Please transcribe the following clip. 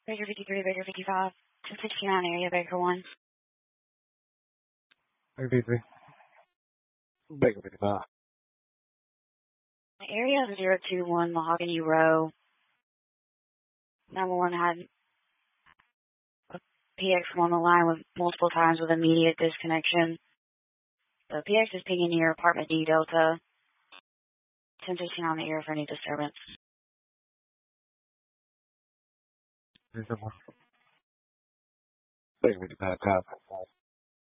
Baker 53, Baker 55, 269 area, Baker 1. Baker 53. Baker 55. Area 021 Mahogany Row. 911 had a PX on the line with multiple times with immediate disconnection. The PX is pinging near apartment D Delta. 1015 on the air for any disturbance. Baker 55.